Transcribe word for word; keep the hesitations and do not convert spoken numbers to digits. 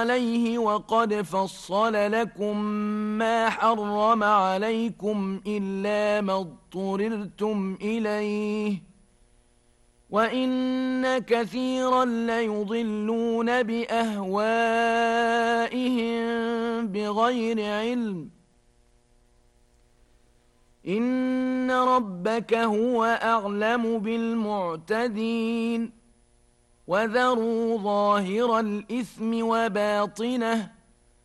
عليه وقد فصل لكم ما حرم عليكم إلا ما اضطررتم إليه وإن كثيرا ليضلون بأهوائهم بغير علم إن ربك هو أعلم بالمعتدين وذروا ظاهر الإثم وباطنه